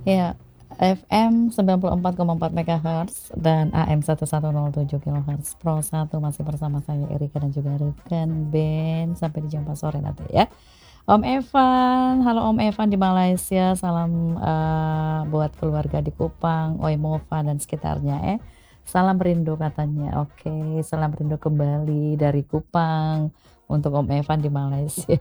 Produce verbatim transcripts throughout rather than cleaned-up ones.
Ya, F M sembilan puluh empat koma empat MHz dan A M seribu seratus tujuh kHz. Pro satu masih bersama saya Erika dan juga rekan Ben sampai di jam empat sore nanti ya. Om Evan, halo Om Evan di Malaysia, salam eh, buat keluarga di Kupang, Oimova dan sekitarnya eh. Salam rindu katanya. Oke, salam rindu kembali dari Kupang untuk Om Evan di Malaysia.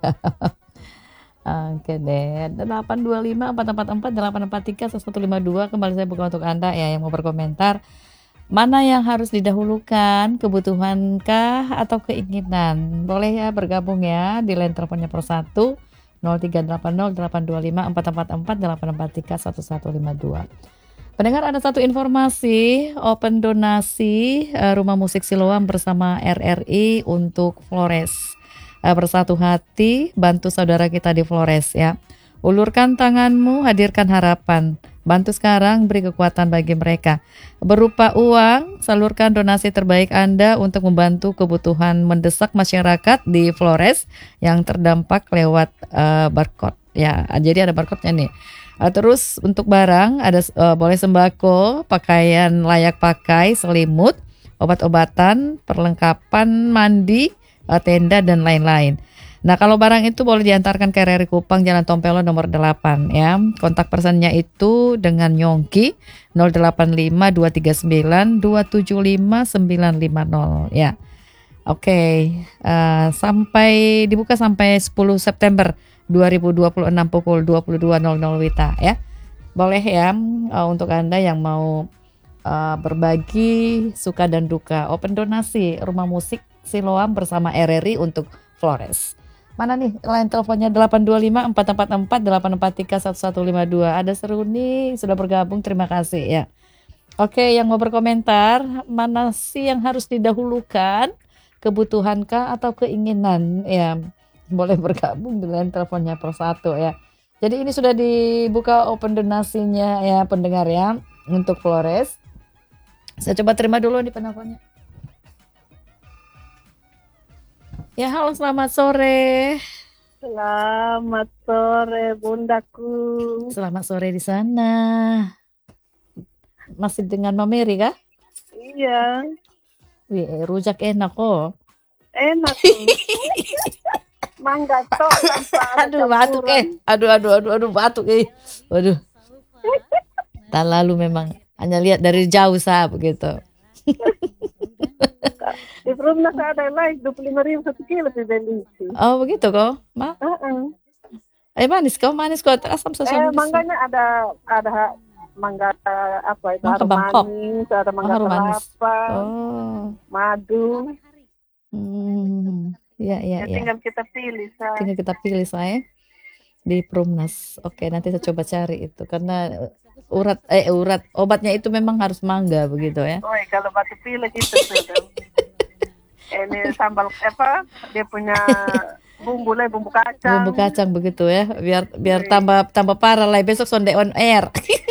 Oke deh, delapan dua lima empat empat empat delapan empat tiga satu lima dua kembali saya buka untuk Anda ya yang mau berkomentar. Mana yang harus didahulukan, kebutuhankah atau keinginan? Boleh ya bergabung ya di line teleponnya per satu nol tiga delapan nol delapan dua lima empat empat empat delapan empat tiga satu satu lima dua. Pendengar ada satu informasi, open donasi eh, Rumah Musik Siloam bersama R R I untuk Flores. Eh, bersatu hati bantu saudara kita di Flores ya. Ulurkan tanganmu, hadirkan harapan. Bantu sekarang, beri kekuatan bagi mereka. Berupa uang, salurkan donasi terbaik Anda untuk membantu kebutuhan mendesak masyarakat di Flores yang terdampak lewat uh, barcode. Ya, jadi ada barcode-nya nih. Uh, terus untuk barang ada uh, boleh sembako, pakaian layak pakai, selimut, obat-obatan, perlengkapan mandi, uh, tenda dan lain-lain. Nah kalau barang itu boleh diantarkan ke R R I Kupang Jalan Tompelo nomor delapan ya. Kontak personnya itu dengan Yongki nol delapan lima dua tiga sembilan dua tujuh lima sembilan lima nol ya. Oke, okay. uh, sampai dibuka sampai sepuluh September dua ribu dua puluh enam pukul dua puluh dua nol nol Wita ya. Boleh ya uh, untuk Anda yang mau uh, berbagi suka dan duka. Open donasi Rumah Musik Siloam bersama R R I untuk Flores. Mana nih line teleponnya delapan dua lima empat empat empat delapan empat tiga satu satu lima dua. Ada seru nih sudah bergabung, terima kasih ya. Oke, yang mau berkomentar, mana sih yang harus didahulukan? Kebutuhankah atau keinginan? Ya, boleh bergabung di line teleponnya per satu ya. Jadi ini sudah dibuka open donasinya ya pendengar ya untuk Flores. Saya coba terima dulu nih penelponnya. Ya, halo selamat sore. Selamat sore bundaku. Selamat sore di sana. Masih dengan Mameri kah? Iya. Wih, rujak enak kok. Enak tuh. Mangga tok tanpa ada Aduh batuk eh. Aduh aduh aduh aduh batuk eh. Waduh. Tak lalu memang hanya lihat dari jauh sah begitu. Di Perumnas ada lain dua puluh lima ribu satu kilo di Delisi. Oh begitu kok, Ma? Uh-uh. Eh manis kok, manis kok asam Eh mangganya ada ada mangga apa itu Mangga harum Bangkok. manis, ada mangga Oh, kelapa, oh. madu. Hmm, ya ya Ya, ya. tinggal kita pilih saya. Tinggal kita pilih saya di Perumnas. Oke, nanti saya coba cari itu karena urat eh urat obatnya itu memang harus mangga begitu ya. Oh, kalau batu pilih itu sudah. Ini sambal apa? Dia punya bumbu lah, bumbu kacang. Bumbu kacang begitu ya, biar biar tambah tambah parah lah besok sonde on air.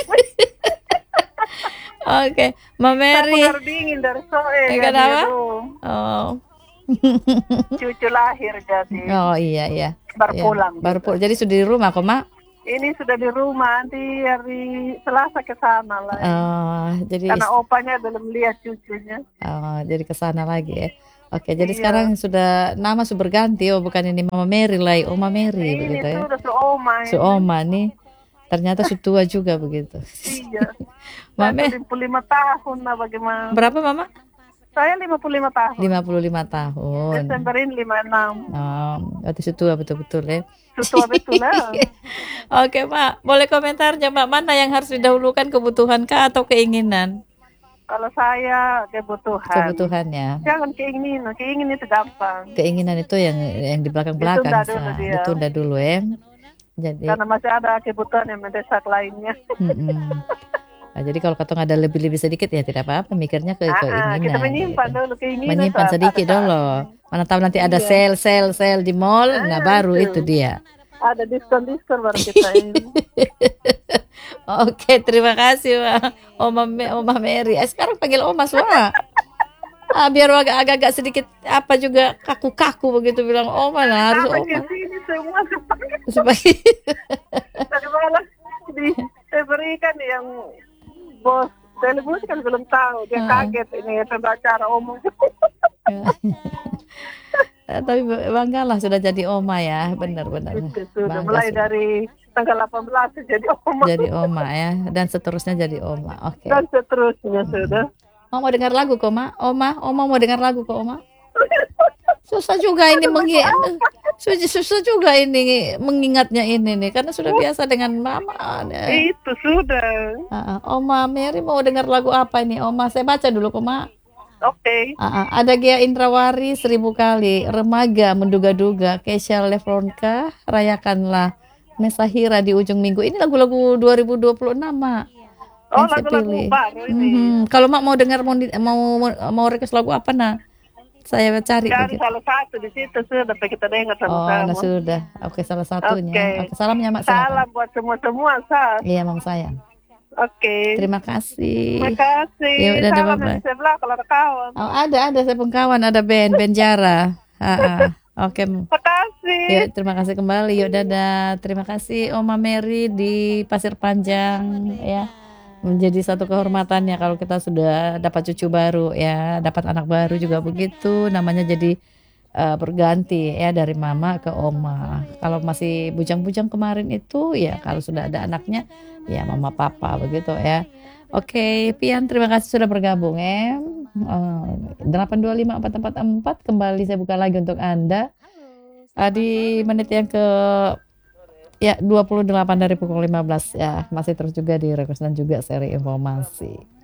Oke, okay. Mameri. Harus dingin dari sore. Eh, kenapa? Oh. Cucu lahir jadi. Oh iya iya. Baru iya. pulang. Baru pulang. Jadi sudah di rumah kok, Mak? Ini sudah di rumah, nanti hari Selasa ke sana lah. Oh, jadi karena opanya belum lihat cucunya. Oh, jadi ke sana lagi ya. Oke, jadi iya. Sekarang sudah nama sudah berganti, oh bukan ini Mama Mary lah, Oma Mary ini begitu ya. Ini sudah Oma. Su Oma nih. Ternyata su tua juga begitu. Iya. Mama lima puluh lima tahun lah bagaimana. Berapa Mama? Saya lima puluh lima tahun. lima puluh lima tahun. Desember ini lima puluh enam. Oh, berarti su tua betul-betul ya. Su tua betul lah. Oke, Pak. Boleh komentarnya, Pak. Mana yang harus didahulukan, kebutuhan kah atau keinginan? Kalau saya kebutuhan. Kebutuhannya. Jangan keinginan, keinginan itu gampang. Keinginan itu yang yang di belakang-belakang. Ditunda dulu dia. Ditunda dulu ya. Jadi. Karena masih ada kebutuhan yang mendesak lainnya. Nah, jadi kalau katong ada lebih-lebih sedikit ya tidak apa-apa, mikirnya ke ah, keinginan. Kita menyimpan gitu. dulu keinginan. Menyimpan sedikit dulu. Mana tahu nanti ada sale-sale-sale di mall, ah, nah baru itu, itu dia. Ada diskon-diskon baru kita ini. Oke, terima kasih Pak. Oma Oma Mary. Eh, sekarang panggil Oma semua. Ah, biar agak-agak sedikit apa juga kaku-kaku begitu bilang Oma lah harus Oma. Sini semua supaya dari malam di Amerika bos telepon kan belum tahu, dia Heeh. kaget ini pembicara omong. Eh, Tapi banggalah sudah jadi oma ya, benar-benar Itu sudah bangga mulai sudah dari tanggal delapan belas jadi oma jadi oma ya, dan seterusnya jadi oma. Oke. dan seterusnya sudah. Oh, mau dengar lagu kok, Ma? Oma, Oma mau dengar lagu kok, Oma? Susah juga ini mengi susah, susah juga ini mengingatnya ini nih, karena sudah biasa dengan Mama. Nih. Itu sudah. Ah, ah. Oma Mary mau dengar lagu apa ini, Oma? Saya baca dulu kok, Ma. Oke. Ah, ah. Ada Gia Indrawari seribu kali, Remaga menduga-duga, Kesha Levronka, Rayakanlah, Mesahira di ujung minggu. Ini lagu-lagu dua ribu dua puluh enam, Mak. Oh, Yang saya lagu-lagu pilih. baru ini. Mhm. Kalau Mak mau dengar mau di- mau mau request lagu apa, nah? Saya cari Cari begitu. salah satu di situ sudah sampai kita dengar Oh, nah sama-sama. sudah. Oke, salah satunya. Oke. Oke, salamnya Mak, silakan. Salam buat semua-semua, Sa. Iya, Mam sayang. Oke. Terima kasih. Terima kasih. Yuk, dadah, Salam bye-bye. yang di sebelah kalau ada kawan. Oh, ada ada saya pun kawan, ada band band Jara. Ah, ah. Oke. Terima kasih. Yuk, terima kasih kembali. Yuk, dadah. Terima kasih Oma Mary di Pasir Panjang ya. Menjadi satu kehormatannya kalau kita sudah dapat cucu baru ya, dapat anak baru juga begitu, namanya jadi eh, berganti ya dari mama ke oma. Kalau masih bujang-bujang kemarin itu ya, kalau sudah ada anaknya ya mama papa begitu ya. Oke, Pian, terima kasih sudah bergabung ya. Eh, delapan dua lima empat empat empat kembali saya buka lagi untuk Anda. Ah, di menit yang ke ya dua puluh delapan dari pukul lima belas ya, masih terus juga di request dan juga seri informasi.